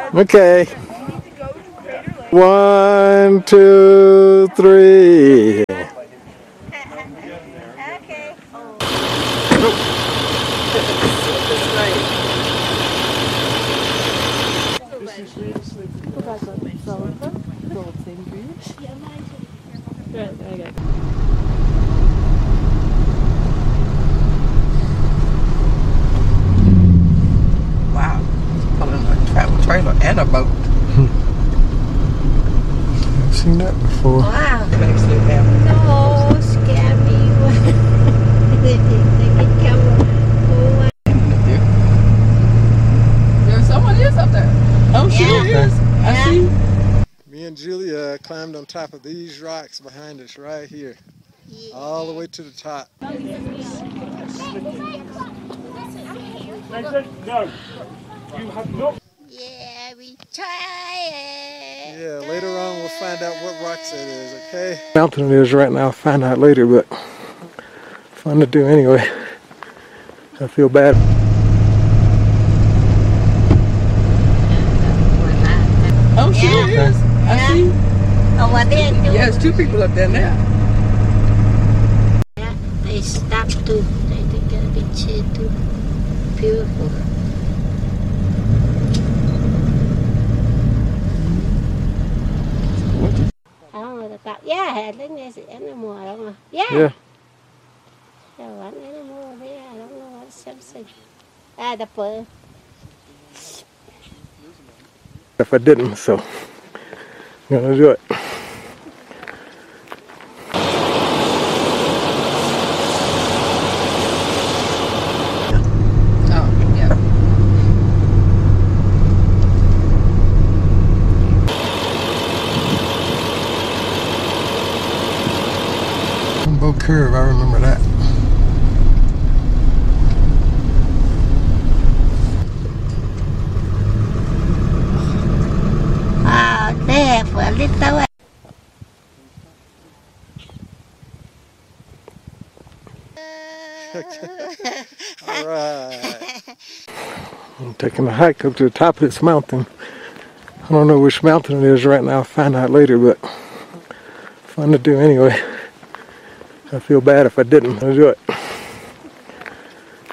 Okay. 1, 2, 3. Okay. Wow, it's pulling a travel trailer and a boat. I've seen that before. Wow. It makes you happy. No, scare me. They can come. There's someone is up there. Oh, she Yeah. is. I see. Me and Julia climbed on top of these rocks behind us right here. All the way to the top. No, you have not. Yeah, we try. Yeah, later on we'll find out what rocks it is, okay? Mountain it is right now, I'll find out later, but fun to do anyway. I feel bad. Oh, she is. I see. Over there too. Yeah, there's two people up there now. Yeah, they stop too. They get a picture too. Beautiful. Yeah, đến nghe sự ăn mùa đúng không? Yeah. So one animal there, I don't know what something. Ah, the pearl. If I didn't, so I'm gonna do it. Oh, yeah. Bow Curve, I remember that. Oh, there for a little while. All right. I'm taking a hike up to the top of this mountain. I don't know which mountain it is right now. I'll find out later, but fun to do anyway. I feel bad if I didn't. I'll do it.